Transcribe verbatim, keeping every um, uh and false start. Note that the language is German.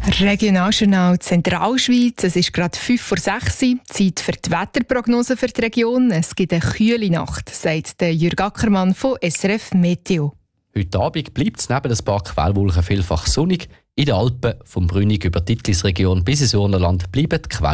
Regionaljournal Zentralschweiz. Es ist gerade fünf vor sechs Uhr. Zeit für die Wetterprognose für die Region. Es gibt eine kühle Nacht, sagt der Jürg Ackermann von S R F Meteo. Heute Abend bleibt es neben ein paar Quellwolken vielfach sonnig. In den Alpen, vom Brünig über die Titlisregion bis ins Urnerland, bleiben die Quellwolken